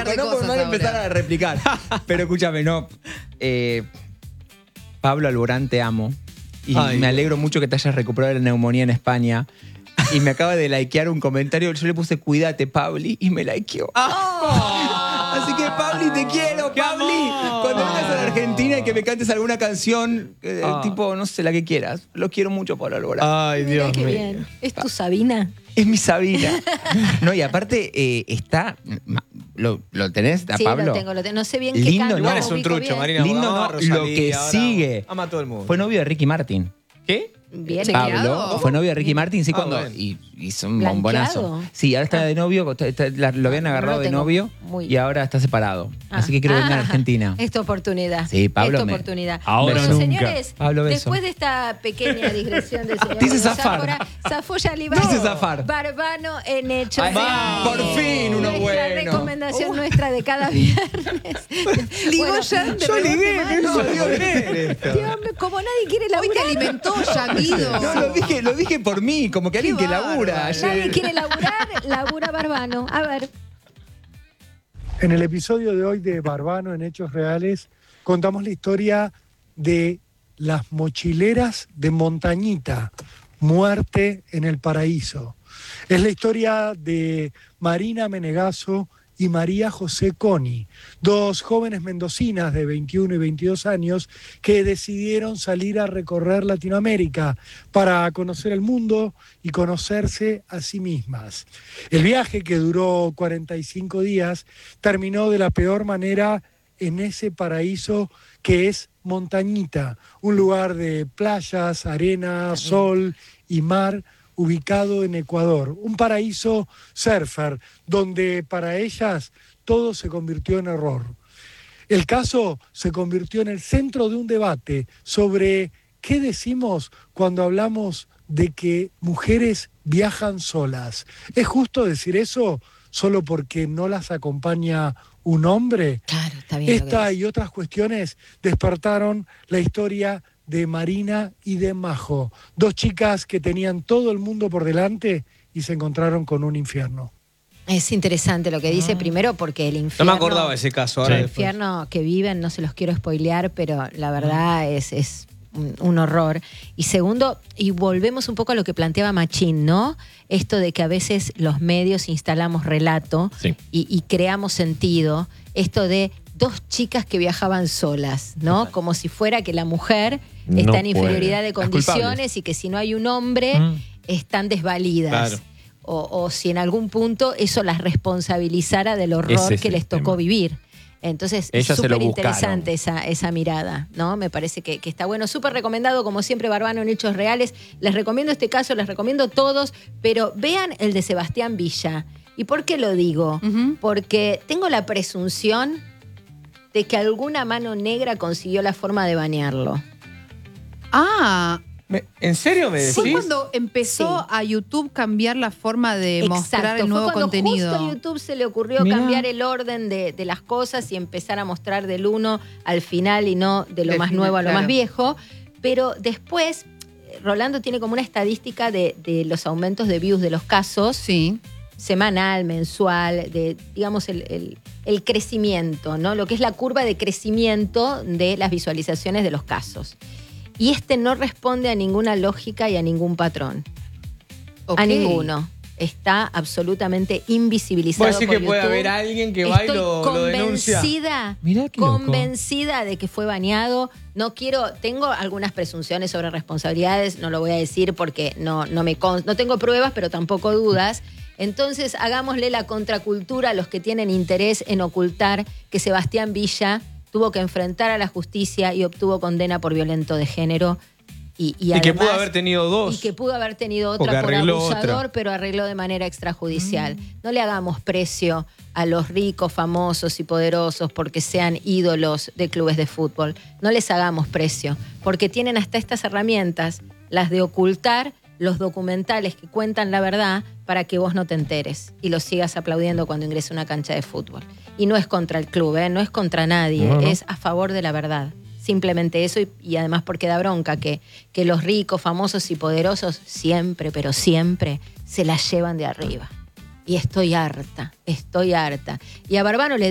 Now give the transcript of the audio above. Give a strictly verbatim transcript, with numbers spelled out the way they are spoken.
poco, ¿no? Por no empezar a replicar. Pero escúchame, no. Eh, Pablo Alborán, te amo. Y Ay, me alegro mucho que te hayas recuperado de la neumonía en España. Y me acaba de likear un comentario. Yo le puse cuídate, Pabli, y me likeó. Oh. Así que, Pabli, te quiero, Pabli. Cuando vengas a la Argentina y que me cantes alguna canción, eh, oh. tipo, no sé, la que quieras. Lo quiero mucho, Pablo Alborán. Ay, Dios mío. Qué bien. ¿Es tu Sabina? Es mi Sabina. No, y aparte eh, está... ¿Lo, lo tenés a sí, Pablo? Sí, lo tengo, lo tengo. No sé bien qué Lindo, canta. Igual es un trucho, bien. Marina. Lindo, no, Rosalía, lo que ahora sigue. Ama a todo el mundo. Fue novio de Ricky Martin. ¿Qué? Bien. Pablo fue novio de Ricky Martin, sí, ah, cuando bueno. y hizo un bombonazo. Sí, ahora está ah. de novio, está, está, la, lo habían agarrado no lo de novio muy... y ahora está separado. Ah. Así que quiero ah. venir a Argentina. Esta oportunidad. Sí, Pablo. Esta me... oportunidad. Ahora bueno, nunca. señores, Pablo, después de esta pequeña digresión del señor Dice zafar. Zafó Yalibán. Dice zafar. Barbano en Hechos Reales. Por fin uno nuestra bueno. La recomendación uh. nuestra de cada viernes. Ligó bueno, ya. Yo ligué, eso digo como nadie quiere laburar. Hoy te alimentó ya, Guido. No, lo dije, lo dije por mí, como que alguien que labura. Nadie quiere laburar, labura Barbano. A ver. En el episodio de hoy de Barbano en Hechos Reales, contamos la historia de las mochileras de Montañita, muerte en el paraíso. Es la historia de Marina Menegaso y María José Coni, dos jóvenes mendocinas de veintiuno y veintidós años que decidieron salir a recorrer Latinoamérica para conocer el mundo y conocerse a sí mismas. El viaje, que duró cuarenta y cinco días, terminó de la peor manera en ese paraíso que es Montañita, un lugar de playas, arena, sol y mar, ubicado en Ecuador, un paraíso surfer, donde para ellas todo se convirtió en error. El caso se convirtió en el centro de un debate sobre qué decimos cuando hablamos de que mujeres viajan solas. ¿Es justo decir eso solo porque no las acompaña un hombre? Claro, está bien. Esta y otras cuestiones despertaron la historia de Marina y de Majo, dos chicas que tenían todo el mundo por delante y se encontraron con un infierno. Es interesante lo que dice, ah. primero porque el infierno... No me acordaba de ese caso. Ahora el infierno que viven, no se los quiero spoilear, pero la verdad ah. es, es un, un horror. Y segundo, y volvemos un poco a lo que planteaba Machín, ¿no? Esto de que a veces los medios instalamos relato sí. y, y creamos sentido. Esto de dos chicas que viajaban solas, ¿no? Como si fuera que la mujer no está en inferioridad puede. de condiciones y que si no hay un hombre mm. están desvalidas. Claro. O, o si en algún punto eso las responsabilizara del horror que les tocó tema. vivir. Entonces es súper interesante esa, esa mirada, ¿no? Me parece que, que está bueno. Súper recomendado, como siempre, Barbano en Hechos Reales. Les recomiendo este caso, les recomiendo todos, pero vean el de Sebastián Villa. ¿Y por qué lo digo? Uh-huh. Porque tengo la presunción de que alguna mano negra consiguió la forma de banearlo. Ah, ¿en serio me decís? Fue cuando empezó sí. a YouTube cambiar la forma de Exacto. mostrar el nuevo Fue cuando contenido. Justo a YouTube se le ocurrió Mirá. cambiar el orden de, de las cosas y empezar a mostrar del uno al final y no de lo del más final, nuevo a lo claro. más viejo. Pero después, Rolando tiene como una estadística de, de los aumentos de views de los casos. Sí. Semanal, mensual, de, digamos, el, el, el crecimiento, ¿no? Lo que es la curva de crecimiento de las visualizaciones de los casos. Y este no responde a ninguna lógica y a ningún patrón. Okay. A ninguno. Está absolutamente invisibilizado. ¿Puede decir por que puede YouTube. haber alguien que va y lo, lo denuncia? Convencida, convencida de que fue baneado. No quiero, tengo algunas presunciones sobre responsabilidades, no lo voy a decir porque no, no, me con, no tengo pruebas, pero tampoco dudas. Entonces, hagámosle la contracultura a los que tienen interés en ocultar que Sebastián Villa tuvo que enfrentar a la justicia y obtuvo condena por violento de género. Y, y, y además, que pudo haber tenido dos. Y que pudo haber tenido otra por abusador, otra. pero arregló de manera extrajudicial. Mm. No le hagamos precio a los ricos, famosos y poderosos porque sean ídolos de clubes de fútbol. No les hagamos precio, porque tienen hasta estas herramientas, las de ocultar los documentales que cuentan la verdad para que vos no te enteres y los sigas aplaudiendo cuando ingrese a una cancha de fútbol. Y no es contra el club, ¿eh? No es contra nadie, no, no. es a favor de la verdad. Simplemente eso y, y además porque da bronca que, que los ricos, famosos y poderosos siempre, pero siempre se la llevan de arriba. Y estoy harta, estoy harta. Y a Barbano le